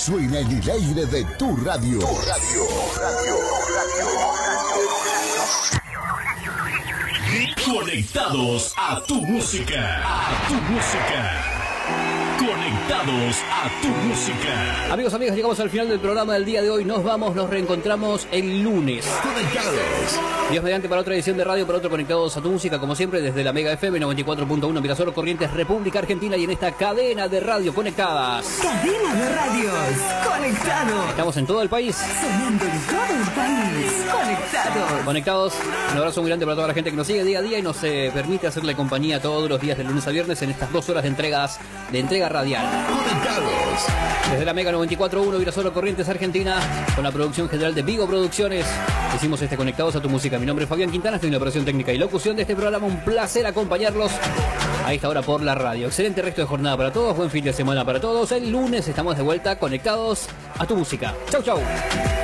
suena en el aire de tu radio. Conectados a tu música. Conectados a tu música. Amigos, amigas, llegamos al final del programa del día de hoy. Nos vamos, nos reencontramos el lunes. Conectados. Dios mediante, para otra edición de radio, para otro Conectados a tu música, como siempre, desde la Mega FM 94.1 Mirasol, Corrientes, República Argentina, y en esta cadena de radio conectadas. Cadena de radios conectados. Estamos en todo el país. Sonando en todo el país. Conectados. Conectados. Un abrazo muy grande para toda la gente que nos sigue día a día y nos permite hacerle compañía todos los días de lunes a viernes en estas 2 horas de entrega radial. Conectados. Desde la Mega 94.1 Mirasol, Corrientes, Argentina, con la producción general de Vigo Producciones, hicimos este Conectados a tu música. Mi nombre es Fabián Quintana, estoy en la operación técnica y locución de este programa. Un placer acompañarlos a esta hora por la radio. Excelente resto de jornada para todos, buen fin de semana para todos. El lunes estamos de vuelta conectados a tu música. Chau, chau.